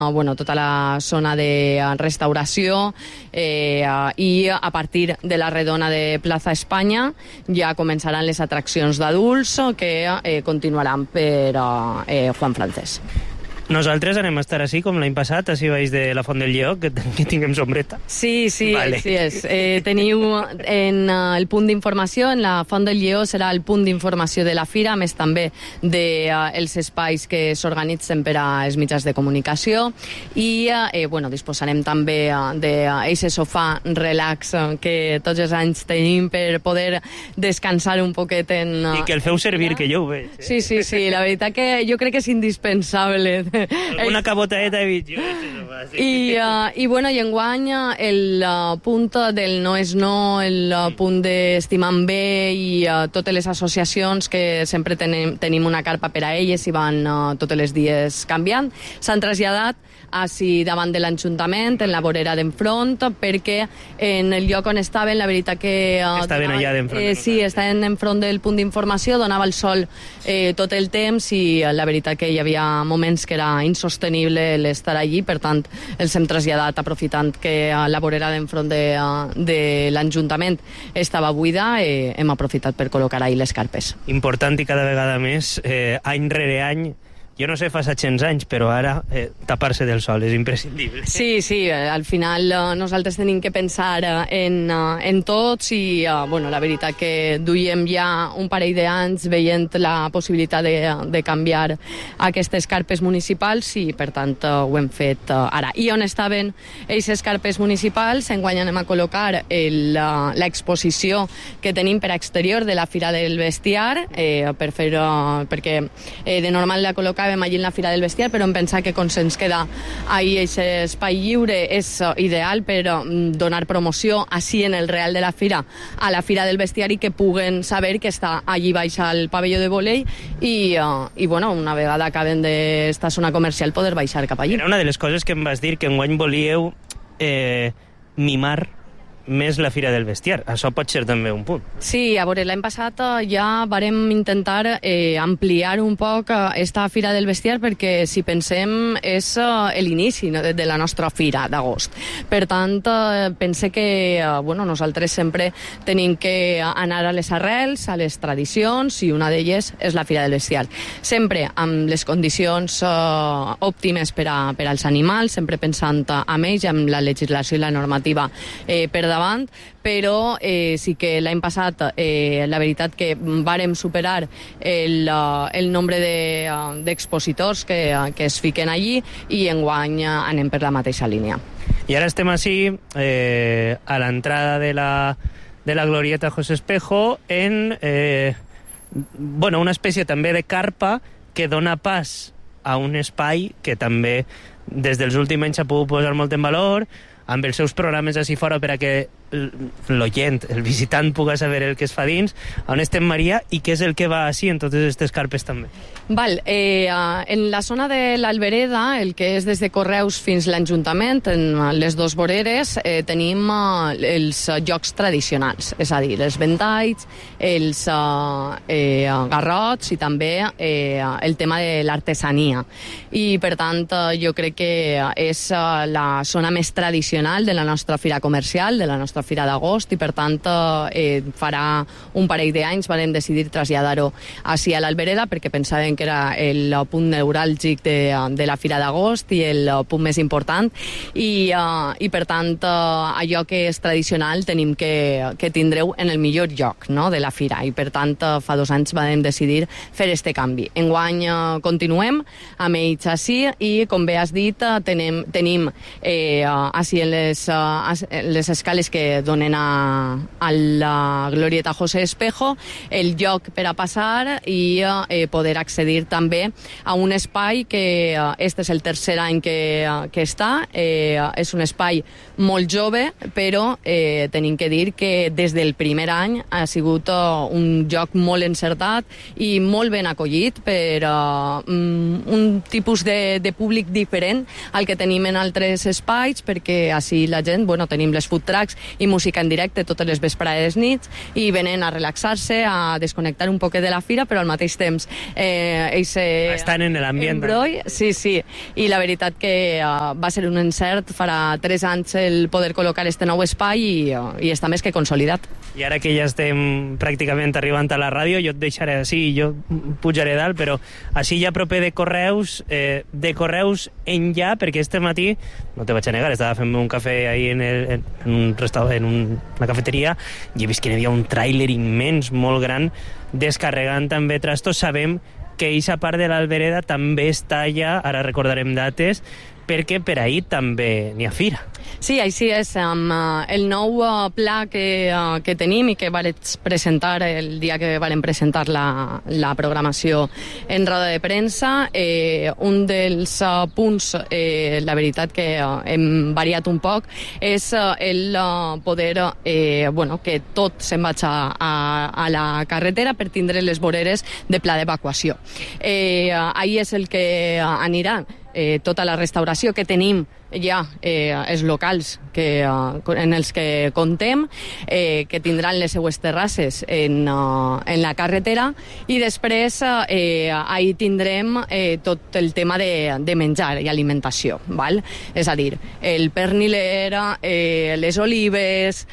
tota la zona de restauració i a partir de la redona de Plaza Espanya ja començaran les atraccions d'adults que continuaran per Juan Francesc. Nosaltres anem a estar així com l'any passat, així baix de la Font del Lleó, que tinguem sombreta. Sí, Vale. així és. Teniu en el punt d'informació, en la Font del Lleó serà el punt d'informació de la fira, a més també dels espais que s'organitzen per als mitjans de comunicació i disposarem també d'aquest sofà relax que tots els anys tenim per poder descansar un poquet en... I que el feu servir, que jo ho veig. Sí, la veritat que jo crec que és indispensable. Alguna cabotaeta he vist jo. I enguany el punt del no és no, el punt d'estimant bé i totes les associacions que sempre tenim una carpa per a elles i van tots els dies canviant, s'han traslladat així davant de l'Ajuntament, en la vorera d'enfront, perquè en el lloc on estaven, la veritat que... Estaven allà d'enfront. Sí, estaven enfront del punt d'informació, donava el sol tot el temps i la veritat que hi havia moments que era insostenible l'estar allí, per tant els hem traslladat aprofitant que la vorera d'enfront de l'Ajuntament estava buida, hem aprofitat per col·locar ahí les carpes. Important i cada vegada més, any rere any, jo no sé, fa 700 anys, però ara tapar-se del sol és imprescindible. Sí, al final nosaltres tenim que pensar en tots i la veritat que duiem ja un parell d'anys veient la possibilitat de canviar aquestes carpes municipals i per tant ho hem fet ara. I on estaven aquestes carpes municipals, enguany anem a col·locar l'exposició que tenim per exterior de la Fira del Bestiar perquè de normal la col·locàvem allí en la Fira del Bestiar, però em pensava que com se'ns queda ahí aquest espai lliure és ideal per donar promoció així en el Real de la Fira a la Fira del Bestiar i que puguen saber que està allí baix al pavelló de volei i una vegada acaben d'esta zona comercial poder baixar cap allí. Era una de les coses que em vas dir, que enguany volíeu mimar més la Fira del Bestiar. Això pot ser també un punt. Sí, a veure, l'any passat ja vàrem intentar ampliar un poc esta Fira del Bestiar perquè, si pensem, és l'inici de la nostra Fira d'agost. Per tant, pense que nosaltres sempre tenim que anar a les arrels, a les tradicions, i una d'elles és la Fira del Bestiar. Sempre amb les condicions òptimes per als animals, sempre pensant en ells, amb la legislació i la normativa per davant, però sí que l'any passat la veritat que vàrem superar el nombre d'expositors que es fiquen allí i enguany anem per la mateixa línia. I ara estem així a l'entrada de la glorieta José Espejo en una espècie també de carpa que dona pas a un espai que també des dels últims anys s'ha pogut posar molt en valor amb els seus programes així fora per a que l'oient, el visitant, puga saber el que es fa dins, on estem, Maria, i què és el que va així en totes aquestes carpes també. En la zona de l'Albereda, el que és des de Correus fins l'Ajuntament, en les dues voreres, tenim els jocs tradicionals, és a dir, els ventalls, els garrots i també el tema de l'artesania. I, per tant, jo crec que és la zona més tradicional de la nostra fira comercial, de la nostra Fira d'agost, i per tant farà un parell d'anys vam decidir traslladar-ho així a l'Albereda perquè pensàvem que era el punt neuràlgic de la Fira d'agost i el punt més important i per tant allò que és tradicional tenim que tindreu en el millor lloc, no?, de la Fira, i per tant fa 2 anys vam decidir fer este canvi. Enguany continuem amb ells així i, com bé has dit, tenim així en les escales que donen a la glorieta José Espejo el lloc per a passar i poder accedir també a un espai que este és el tercer any que està. És un espai molt jove, però tenim que dir que des del primer any ha sigut un lloc molt encertat i molt ben acollit per un tipus de públic diferent al que tenim en altres espais, perquè així la gent, tenim les food trucks i música en directe totes les vesprades nits, i venen a relaxar-se, a desconnectar un poquet de la fira, però al mateix temps ells estan en l'ambient. Sí, i la veritat que va ser un encert, farà 3 anys el poder col·locar este nou espai i està més que consolidat. I ara que ja estem pràcticament arribant a la ràdio, jo et deixaré així, jo pujaré dalt, però així ja proper de Correus enllà, perquè este matí, no te vaig a negar, estava fent un cafè ahí en un restaurant, en una cafeteria, i he vist que hi havia un tràiler immens, molt gran, descarregant també trastos. Sabem que aquesta part de l'Albereda també està allà, ara recordarem dates, perquè per ahir també n'hi ha fira. Sí, així és. Amb el nou pla que tenim i que vaig presentar el dia que vam presentar la programació en roda de premsa, un dels punts, la veritat que hem variat un poc, és el poder que tot se'n vagi a la carretera per tindre les voreres de pla d'evacuació. Ahir és el que anirà tota la restauració que tenim ja, els locals en els que comptem, que tindran les seues terrasses en la carretera, i després ahir tindrem tot el tema de menjar i alimentació, val? És a dir, el perniler, les olives,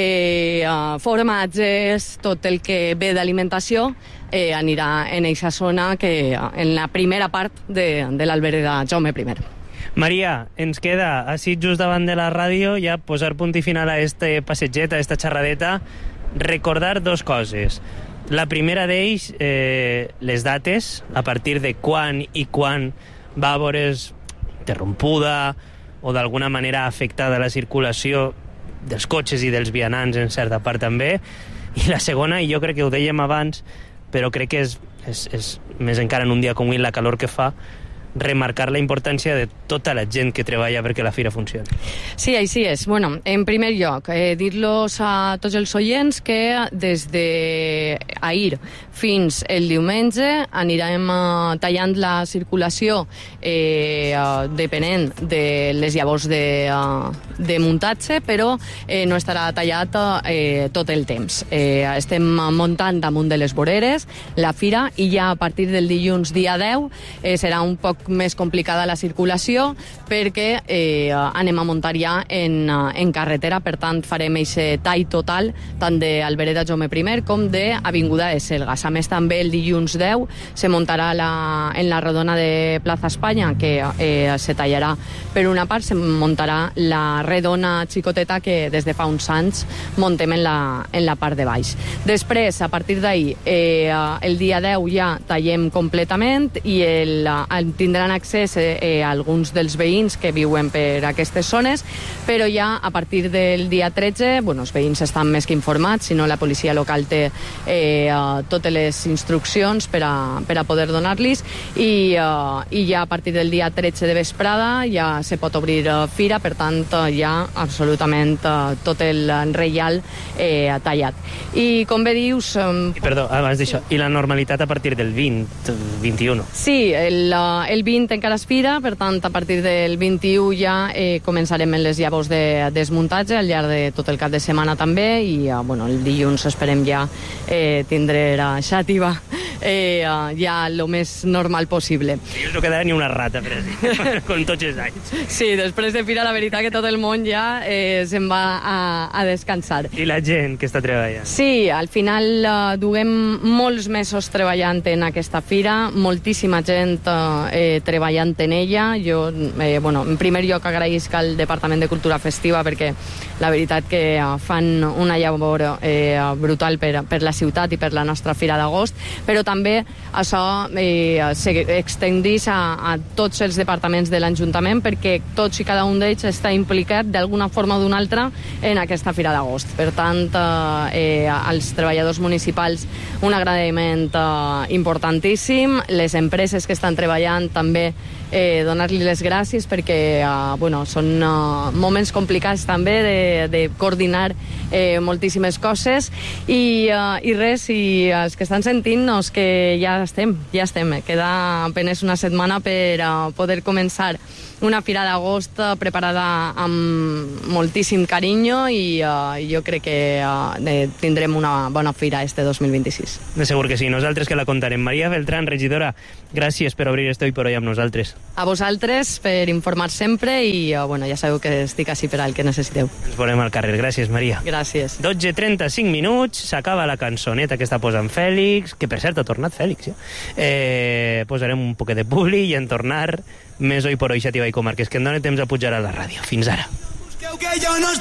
formatges, tot el que ve d'alimentació anirà en aquesta zona, que en la primera part de l'Albereda Jaume I. Maria, ens queda, així just davant de la ràdio, ja posar punt i final a este passeget, a esta xerradeta, recordar 2 coses. La primera d'ells, les dates, a partir de quan va veure's interrompuda o d'alguna manera afectada la circulació dels cotxes i dels vianants en certa part també. I la segona, i jo crec que ho dèiem abans, però crec que és més encara en un dia com avui, la calor que fa, remarcar la importància de tota la gent que treballa perquè la fira funcioni. Sí, així és. Bueno, en primer lloc, dir-los a tots els oients que des d'ahir fins el diumenge anirem tallant la circulació depenent de les llavors de muntatge, però no estarà tallat tot el temps. Estem muntant damunt de les voreres la fira, i ja a partir del dilluns dia 10 serà un poc més complicada la circulació, perquè anem a muntar ja en carretera. Per tant, farem aquest tall total tant d'Albereda Jaume I com d'Avinguda de Selgas. A més, també el dilluns 10 se muntarà en la rodona de Plaza Espanya, que se tallarà per una part, se muntarà la redona xicoteta que des de fa uns anys muntem en la part de baix. Després, a partir d'ahir, el dia 10 ja tallem completament, i tindran accés alguns dels veïns que viuen per aquestes zones, però ja a partir del dia 13, els veïns estan més que informats, si no la policia local té totes les instruccions per a poder donar-los, i ja a partir del dia 13 de vesprada ja se pot obrir fira, per tant ja absolutament tot el reial tallat. I com bé dius... Perdó, abans d'això, i la normalitat a partir del 20, 21? Sí, el 20 encara es fira, per tant, a partir del 21 ja començarem en les llavors de desmuntatge al llarg de tot el cap de setmana també, i el dilluns esperem ja tindre la xàtiva ja el més normal possible. No quedarà ni una rata, com tots els anys. Sí, després de fira la veritat que tot el món ja se'n va a descansar. I la gent que està treballant? Sí, al final duguem molts mesos treballant en aquesta fira, moltíssima gent treballant en ella. Jo, en primer lloc, agraïsc al Departament de Cultura Festiva, perquè la veritat que fan una llavor brutal per la ciutat i per la nostra Fira d'Agost, però també això s'extendeix a tots els departaments de l'Ajuntament, perquè tots i cada un d'ells està implicat d'alguna forma o d'una altra en aquesta Fira d'Agost. Per tant, als treballadors municipals un agraïment importantíssim, les empreses que estan treballant també donar-li les gràcies perquè són moments complicats també de coordinar moltíssimes coses i res, i els que estan sentint-nos que ja estem, queda apenas una setmana per poder començar una fira d'agost preparada amb moltíssim carinyo i jo crec que tindrem una bona fira este 2026. De segur que sí, nosaltres que la contarem. Maria Beltrán, regidora, gràcies per obrir este Hoy por Hoy amb nosaltres. A vosaltres per informar sempre i ja sabeu que estic així per al que necessiteu. Ens veurem al carrer. Gràcies, Maria. Gràcies. 12:35 minuts, s'acaba la cançoneta que està posant Fèlix, que per cert ha tornat Fèlix, posarem un poquet de publi i en tornar més Hoy por Hoy, Xàtiva i Comarques, que em dóna temps a pujar a la ràdio. Fins ara.